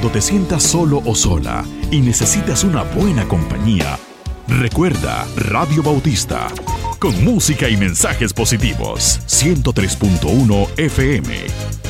Cuando te sientas solo o sola y necesitas una buena compañía, recuerda Radio Bautista, con música y mensajes positivos. 103.1 FM.